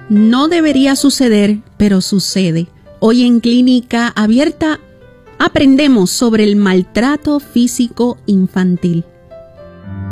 No debería suceder, pero sucede. Hoy en Clínica Abierta aprendemos sobre el maltrato físico infantil.